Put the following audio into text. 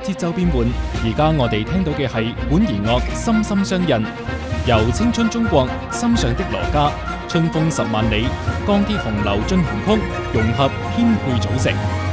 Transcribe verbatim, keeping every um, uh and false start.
節奏變換，而家我哋聽到嘅係管弦樂《心心相印》，由青春中國、心上的羅家、春風十萬里、鋼鐵洪流進行曲融合編配組成。